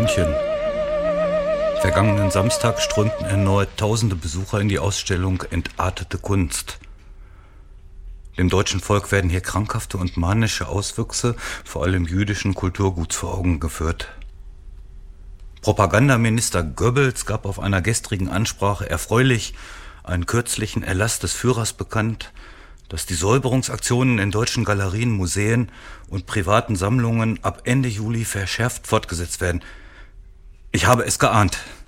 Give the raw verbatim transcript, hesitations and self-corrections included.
München. Vergangenen Samstag strömten erneut tausende Besucher in die Ausstellung Entartete Kunst. Dem deutschen Volk werden hier krankhafte und manische Auswüchse vor allem jüdischen Kulturguts vor Augen geführt. Propagandaminister Goebbels gab auf einer gestrigen Ansprache erfreulich einen kürzlichen Erlass des Führers bekannt, dass die Säuberungsaktionen in deutschen Galerien, Museen und privaten Sammlungen ab Ende Juli verschärft fortgesetzt werden. Ich habe es geahnt.